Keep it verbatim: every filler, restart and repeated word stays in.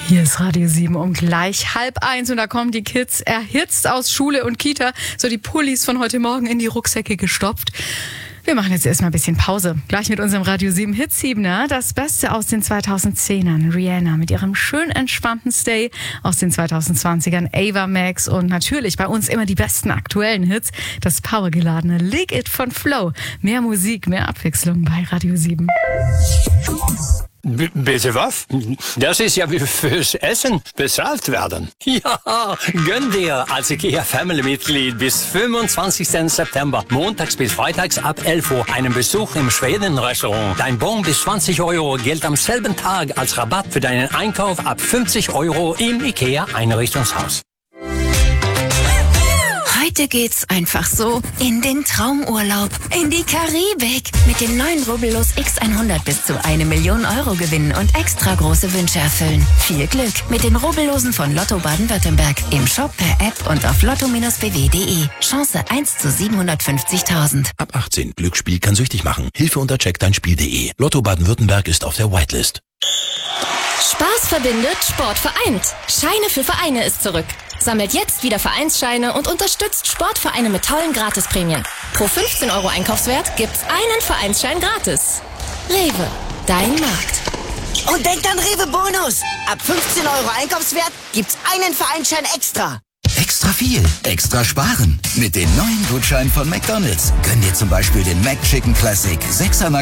Hier ist Radio sieben um gleich halb eins und da kommen die Kids erhitzt aus Schule und Kita, so die Pullis von heute Morgen in die Rucksäcke gestopft. Wir machen jetzt erstmal ein bisschen Pause. Gleich mit unserem Radio sieben Hitsiebener. Das Beste aus den zweitausendzehnern. Rihanna mit ihrem schön entspannten Stay. Aus den zweitausendzwanzigern Ava Max. Und natürlich bei uns immer die besten aktuellen Hits. Das powergeladene Lick It von Flow. Mehr Musik, mehr Abwechslung bei Radio sieben. B- bitte was? Das ist ja wie fürs Essen bezahlt werden. Ja, gönn dir als IKEA Family-Mitglied bis fünfundzwanzigsten September, montags bis freitags ab elf Uhr, einen Besuch im Schweden-Restaurant. Dein Bon bis zwanzig Euro gilt am selben Tag als Rabatt für deinen Einkauf ab fünfzig Euro im IKEA Einrichtungshaus. Heute geht's einfach so in den Traumurlaub, in die Karibik. Mit dem neuen Rubbellos X hundert bis zu eine Million Euro gewinnen und extra große Wünsche erfüllen. Viel Glück mit den Rubbellosen von Lotto Baden-Württemberg. Im Shop, per App und auf lotto b w punkt de. Chance eins zu siebenhundertfünfzigtausend. Ab achtzehn. Glücksspiel kann süchtig machen. Hilfe unter check dein Spiel punkt de. Lotto Baden-Württemberg ist auf der Whitelist. Spaß verbindet, Sport vereint. Scheine für Vereine ist zurück. Sammelt jetzt wieder Vereinsscheine und unterstützt Sportvereine mit tollen Gratisprämien. Pro fünfzehn Euro Einkaufswert gibt's einen Vereinsschein gratis. Rewe, dein Markt. Und denkt an Rewe Bonus. Ab fünfzehn Euro Einkaufswert gibt's einen Vereinsschein extra. Extra viel, extra sparen. Mit den neuen Gutscheinen von McDonald's. Gönn dir zum Beispiel den McChicken Classic, sechser